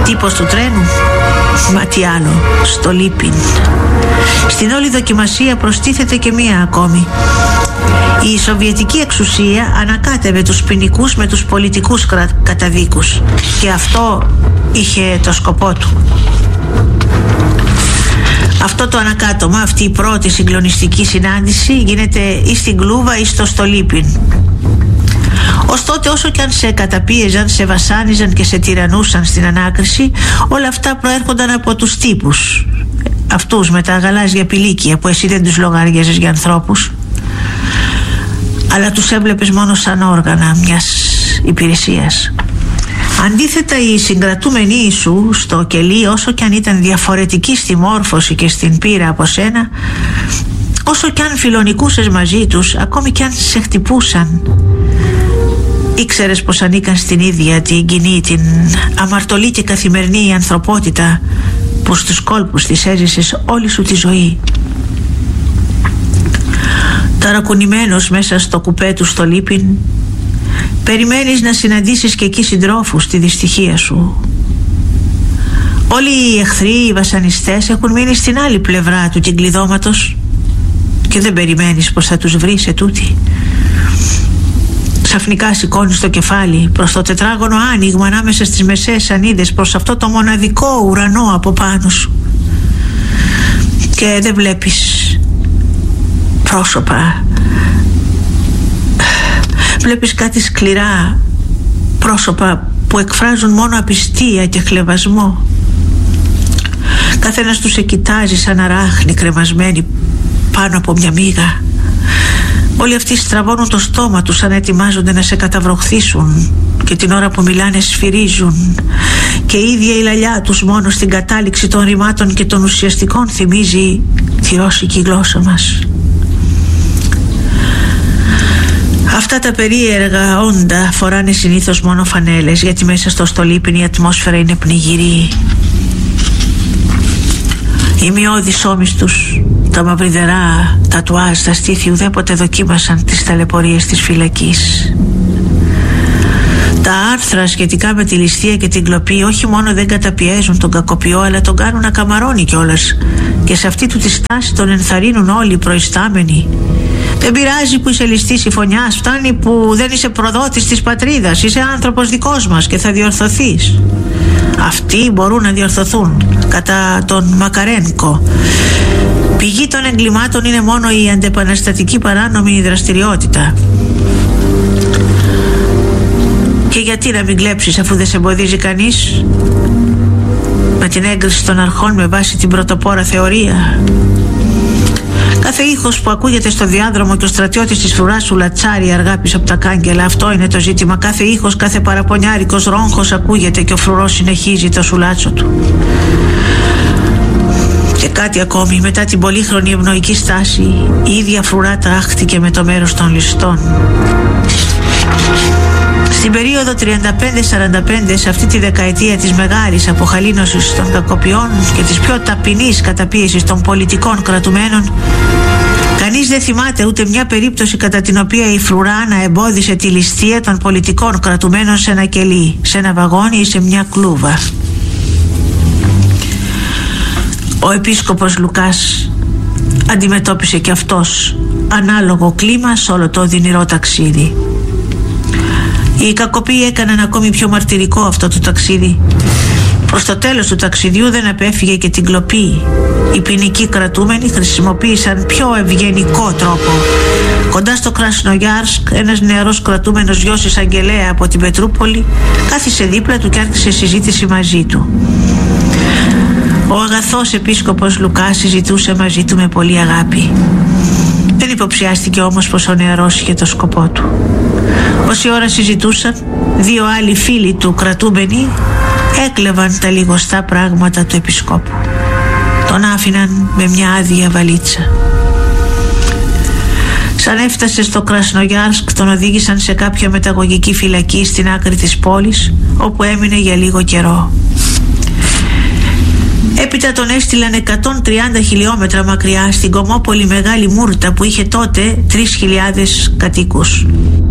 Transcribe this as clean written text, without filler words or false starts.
Τύπος του τρένου, μα τι άλλο, στο Λίπιν. Στην όλη δοκιμασία προστίθεται και μία ακόμη. Η Σοβιετική εξουσία ανακάτευε τους ποινικούς με τους πολιτικούς καταδίκους, και αυτό είχε το σκοπό του. Αυτό το ανακάτωμα, αυτή η πρώτη συγκλονιστική συνάντηση γίνεται ή στην Κλούβα ή στο Στολίπιν. Ως τότε, όσο κι αν σε καταπίεζαν, σε βασάνιζαν και σε τυραννούσαν στην ανάκριση, όλα αυτά προέρχονταν από τους τύπους, αυτούς με τα γαλάζια πηλίκια που εσύ δεν τους λογάριαζες για ανθρώπους, αλλά τους έβλεπες μόνο σαν όργανα μιας υπηρεσίας. Αντίθετα, οι συγκρατούμενοι σου στο κελί, όσο κι αν ήταν διαφορετικοί στη μόρφωση και στην πείρα από σένα, όσο κι αν φιλονικούσες μαζί τους, ακόμη κι αν σε χτυπούσαν, ήξερες πως ανήκαν στην ίδια την κοινή, την αμαρτωλή και καθημερινή ανθρωπότητα που στους κόλπους της έζησες όλη σου τη ζωή. Ταρακουνημένος μέσα στο κουπέ του στο Λίπιν, περιμένεις να συναντήσεις και εκεί συντρόφους στη δυστυχία σου. Όλοι οι εχθροί, οι βασανιστές έχουν μείνει στην άλλη πλευρά του κυκλειδώματος και δεν περιμένεις πως θα τους βρεις ετούτη. Ξαφνικά σηκώνεις το κεφάλι προς το τετράγωνο άνοιγμα ανάμεσα στις μεσαίες σανίδες, προς αυτό το μοναδικό ουρανό από πάνω σου, και δεν βλέπεις πρόσωπα. Βλέπεις κάτι σκληρά, πρόσωπα που εκφράζουν μόνο απιστία και χλευασμό. Καθένας τους σε κοιτάζει σαν αράχνη κρεμασμένη πάνω από μια μύγα. Όλοι αυτοί στραβώνουν το στόμα τους σαν ετοιμάζονται να σε καταβροχθήσουν, και την ώρα που μιλάνε σφυρίζουν, και η ίδια η λαλιά τους μόνο στην κατάληξη των ρημάτων και των ουσιαστικών θυμίζει τη ρώσικη γλώσσα μας. Αυτά τα περίεργα όντα φοράνε συνήθως μόνο φανέλες, γιατί μέσα στο Στολίπιν η ατμόσφαιρα είναι πνιγυρή. Οι μειώδεις ώμεις τους, τα μαυριδερά τατουάζ στα στήθη, ουδέποτε δοκίμασαν τις ταλαιπωρίες της φυλακής. Τα άρθρα σχετικά με τη ληστεία και την κλοπή όχι μόνο δεν καταπιέζουν τον κακοποιό, αλλά τον κάνουν να καμαρώνει κιόλας, και σε αυτή του τη στάση τον ενθαρρύνουν όλοι οι προϊστάμενοι. Δεν πειράζει που είσαι ληστής συμφωνιάς, φτάνει που δεν είσαι προδότης της πατρίδας, είσαι άνθρωπος δικός μας και θα διορθωθείς. Αυτοί μπορούν να διορθωθούν. Κατά τον Μακαρένκο, πηγή των εγκλημάτων είναι μόνο η αντεπαναστατική παράνομη δραστηριότητα. Και γιατί να μην κλέψεις αφού δεν σε εμποδίζει κανείς? Με την έγκριση των αρχών με βάση την πρωτοπόρα θεωρία. Κάθε ήχος που ακούγεται στο διάδρομο και ο στρατιώτης της φρουράς σου λατσάρει αργά πίσω από τα κάγκελα, αυτό είναι το ζήτημα. Κάθε ήχος, κάθε παραπονιάρικος ρόγχος ακούγεται και ο φρουρός συνεχίζει το σουλάτσο του. Και κάτι ακόμη, μετά την πολύχρονη ευνοϊκή στάση, η ίδια φρουρά τάχτηκε με το μέρος των ληστών. Στην περίοδο 35-45, σε αυτή τη δεκαετία της μεγάλης αποχαλήνωσης των κακοποιών και της πιο ταπεινής καταπίεσης των πολιτικών κρατουμένων, κανείς δεν θυμάται ούτε μια περίπτωση κατά την οποία η φρουρά να εμπόδισε τη ληστεία των πολιτικών κρατουμένων σε ένα κελί, σε ένα βαγόνι ή σε μια κλούβα. Ο επίσκοπος Λουκάς αντιμετώπισε και αυτός ανάλογο κλίμα σε όλο το οδυνηρό ταξίδι. Οι κακοποιοί έκαναν ακόμη πιο μαρτυρικό αυτό το ταξίδι. Προς το τέλος του ταξιδιού δεν απέφυγε και την κλοπή. Οι ποινικοί κρατούμενοι χρησιμοποίησαν πιο ευγενικό τρόπο. Κοντά στο Κρασνογιάρσκ, ένας νεαρός κρατούμενος γιος εισαγγελέα από την Πετρούπολη κάθισε δίπλα του και άρχισε συζήτηση μαζί του. Ο αγαθός επίσκοπος Λουκάς συζητούσε μαζί του με πολύ αγάπη. Δεν υποψιάστηκε όμως πως ο νεαρός είχε το σκοπό του. Όση ώρα συζητούσαν, δύο άλλοι φίλοι του κρατούμενοι έκλεβαν τα λιγοστά πράγματα του επισκόπου. Τον άφηναν με μια άδεια βαλίτσα. Σαν έφτασε στο Κρασνογιάρσκ, τον οδήγησαν σε κάποια μεταγωγική φυλακή στην άκρη της πόλης, όπου έμεινε για λίγο καιρό. Έπειτα τον έστειλαν 130 χιλιόμετρα μακριά στην κομμόπολη Μεγάλη Μούρτα, που είχε τότε 3.000 κατοίκους.